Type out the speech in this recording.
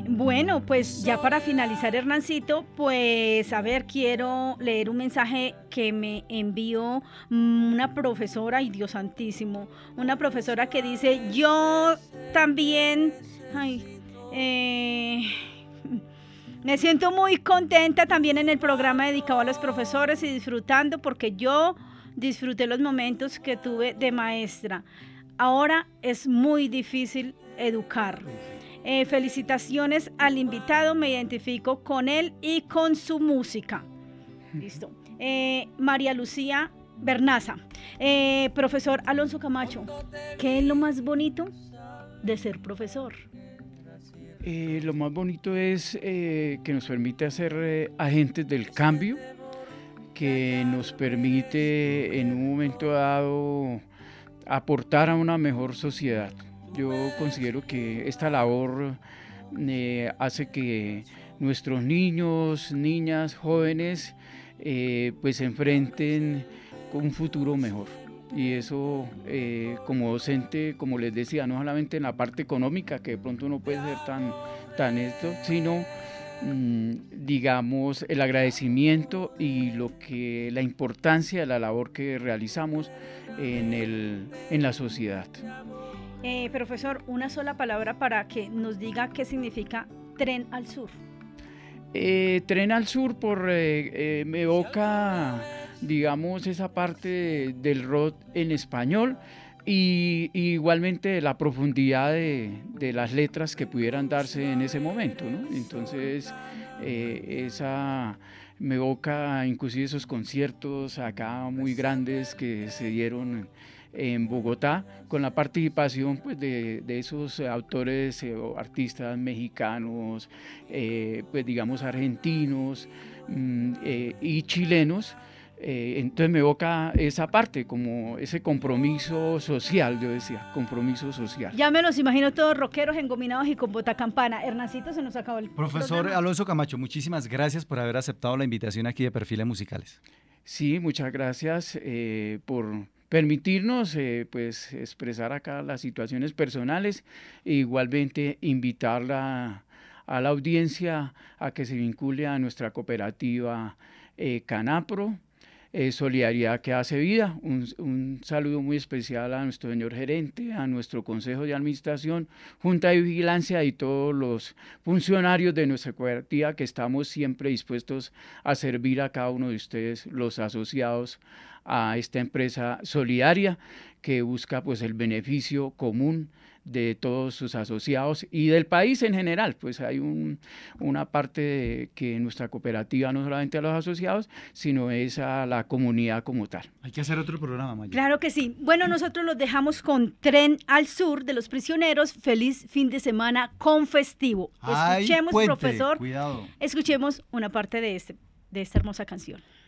Bueno, pues ya para finalizar, Hernancito, pues a ver, quiero leer un mensaje que me envió una profesora, ay Dios santísimo, una profesora que dice, yo también, ay, eh, me siento muy contenta también en el programa dedicado a los profesores y disfrutando porque yo disfruté los momentos que tuve de maestra. Ahora es muy difícil educar. Felicitaciones al invitado, me identifico con él y con su música. Listo. María Lucía Bernaza. Profesor Alonso Camacho, ¿qué es lo más bonito de ser profesor? Lo más bonito es que nos permite ser agentes del cambio, que nos permite en un momento dado aportar a una mejor sociedad. Yo considero que esta labor hace que nuestros niños, niñas, jóvenes pues se enfrenten con un futuro mejor. Y eso como docente, como les decía, no solamente en la parte económica, que de pronto no puede ser tan esto, sino digamos el agradecimiento y la importancia de la labor que realizamos en la sociedad. Profesor, una sola palabra para que nos diga qué significa Tren al Sur. Tren al Sur me evoca, digamos, esa parte del rock en español y igualmente la profundidad de las letras que pudieran darse en ese momento, ¿no? Entonces, esa me evoca inclusive esos conciertos acá muy grandes que se dieron en Bogotá, con la participación pues, de esos autores o artistas mexicanos, pues digamos argentinos y chilenos. Entonces me evoca esa parte, como ese compromiso social, yo decía, compromiso social. Ya me los imagino todos rockeros, engominados y con bota campana. Hernancito, se nos acabó el Profesor programa. Alonso Camacho, muchísimas gracias por haber aceptado la invitación aquí de Perfiles Musicales. Sí, muchas gracias por permitirnos pues expresar acá las situaciones personales e igualmente invitar a la audiencia a que se vincule a nuestra cooperativa Canapro, Solidaridad que hace vida. Un saludo muy especial a nuestro señor gerente, a nuestro consejo de administración, junta de vigilancia y todos los funcionarios de nuestra cooperativa que estamos siempre dispuestos a servir a cada uno de ustedes, los asociados a esta empresa solidaria que busca pues el beneficio común de todos sus asociados y del país en general. Pues hay una parte que nuestra cooperativa no solamente a los asociados, sino es a la comunidad como tal. Hay que hacer otro programa, Maya. Claro que sí. Bueno, nosotros los dejamos con Tren al Sur de los Prisioneros. Feliz fin de semana con festivo. Escuchemos, Puente, profesor, cuidado. escuchemos una parte de esta hermosa canción.